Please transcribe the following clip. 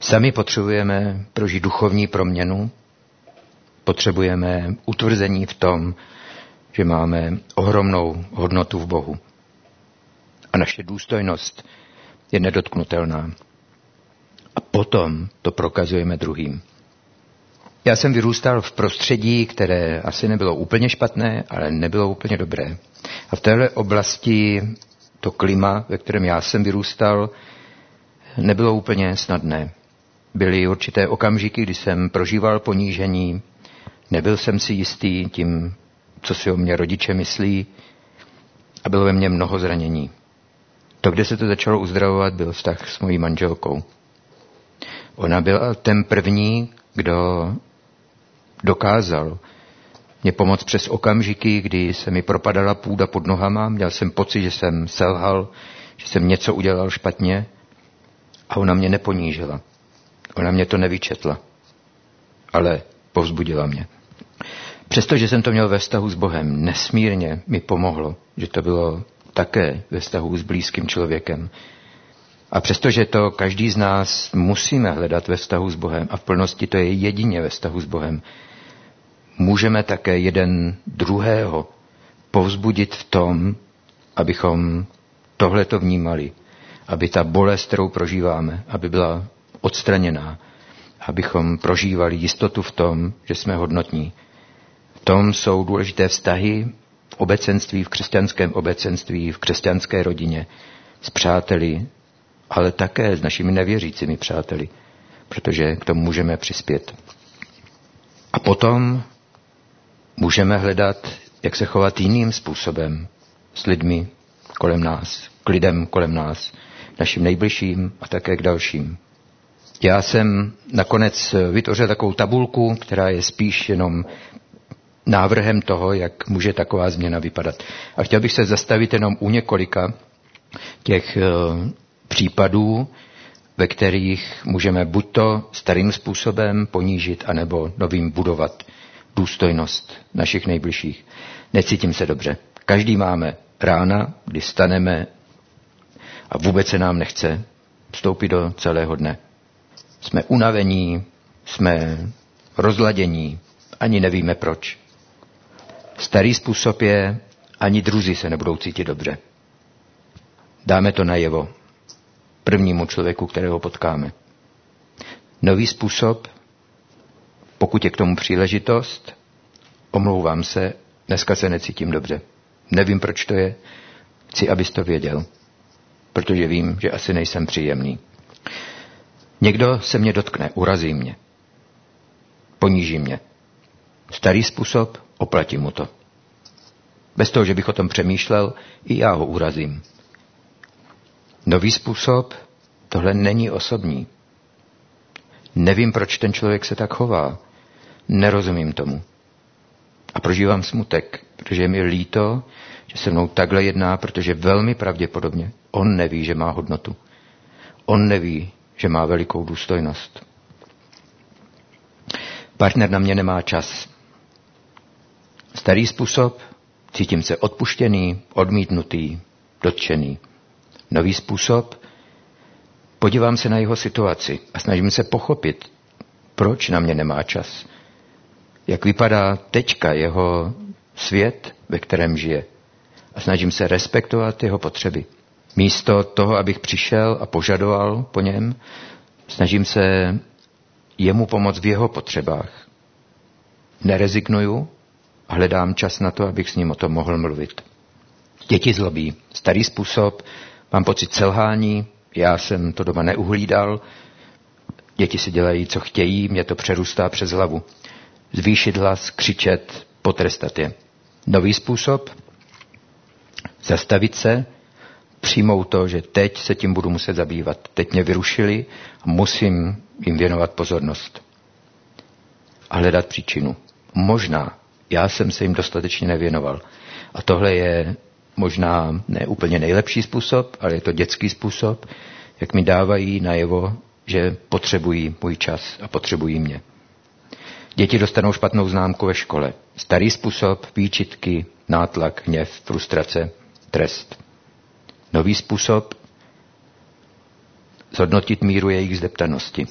Sami potřebujeme prožít duchovní proměnu, potřebujeme utvrzení v tom, že máme ohromnou hodnotu v Bohu. A naše důstojnost je nedotknutelná. A potom to prokazujeme druhým. Já jsem vyrůstal v prostředí, které asi nebylo úplně špatné, ale nebylo úplně dobré. A v téhle oblasti to klima, ve kterém já jsem vyrůstal, nebylo úplně snadné. Byly určité okamžiky, kdy jsem prožíval ponížení, nebyl jsem si jistý tím, co si o mě rodiče myslí, a bylo ve mně mnoho zranění. To, kde se to začalo uzdravovat, byl vztah s mojí manželkou. Ona byla ten první, kdo dokázal mě pomoct přes okamžiky, kdy se mi propadala půda pod nohama, měl jsem pocit, že jsem selhal, že jsem něco udělal špatně, a ona mě neponížila. Ona mě to nevyčetla, ale povzbudila mě. Přestože jsem to měl ve vztahu s Bohem, nesmírně mi pomohlo, že to bylo také ve vztahu s blízkým člověkem. A přestože to každý z nás musíme hledat ve vztahu s Bohem, a v plnosti to je jedině ve vztahu s Bohem, můžeme také jeden druhého povzbudit v tom, abychom tohleto vnímali, aby ta bolest, kterou prožíváme, aby byla odstraněná, abychom prožívali jistotu v tom, že jsme hodnotní. V tom jsou důležité vztahy v obecenství, v křesťanském obecenství, v křesťanské rodině, s přáteli, ale také s našimi nevěřícími přáteli, protože k tomu můžeme přispět. A potom můžeme hledat, jak se chovat jiným způsobem s lidmi kolem nás, k lidem kolem nás, našim nejbližším a také k dalším. Já jsem nakonec vytvořil takovou tabulku, která je spíš jenom návrhem toho, jak může taková změna vypadat. A chtěl bych se zastavit jenom u několika těch případů, ve kterých můžeme buď to starým způsobem ponížit, anebo novým budovat důstojnost našich nejbližších. Necítím se dobře. Každý máme rána, kdy staneme a vůbec se nám nechce vstoupit do celého dne. Jsme unavení, jsme rozladění, ani nevíme proč. Starý způsob je, ani druzí se nebudou cítit dobře. Dáme to najevo prvnímu člověku, kterého potkáme. Nový způsob, pokud je k tomu příležitost, omlouvám se, dneska se necítím dobře. Nevím, proč to je, chci, abys to věděl, protože vím, že asi nejsem příjemný. Někdo se mě dotkne, urazí mě, poníží mě. Starý způsob, oplatím mu to. Bez toho, že bych o tom přemýšlel, i já ho urazím. Nový způsob, tohle není osobní. Nevím, proč ten člověk se tak chová. Nerozumím tomu. A prožívám smutek, protože je mi líto, že se mnou takhle jedná, protože velmi pravděpodobně on neví, že má hodnotu. On neví, že má velikou důstojnost. Partner na mě nemá čas. Starý způsob, cítím se odpuštěný, odmítnutý, dotčený. Nový způsob, podívám se na jeho situaci a snažím se pochopit, proč na mě nemá čas. Jak vypadá teďka jeho svět, ve kterém žije. A snažím se respektovat jeho potřeby. Místo toho, abych přišel a požadoval po něm, snažím se jemu pomoct v jeho potřebách. Nerezignuju a hledám čas na to, abych s ním o tom mohl mluvit. Děti zlobí. Starý způsob, mám pocit selhání, já jsem to doma neuhlídal, děti si dělají, co chtějí, mě to přerůstá přes hlavu. Zvýšit hlas, křičet, potrestat je. Nový způsob, zastavit se, přijmout to, že teď se tím budu muset zabývat. Teď mě vyrušili a musím jim věnovat pozornost. A hledat příčinu. Možná, já jsem se jim dostatečně nevěnoval. A tohle je možná ne úplně nejlepší způsob, ale je to dětský způsob, jak mi dávají najevo, že potřebují můj čas a potřebují mě. Děti dostanou špatnou známku ve škole. Starý způsob, výčitky, nátlak, hněv, frustrace, trest. Nový způsob, zhodnotit míru jejich zdeptanosti.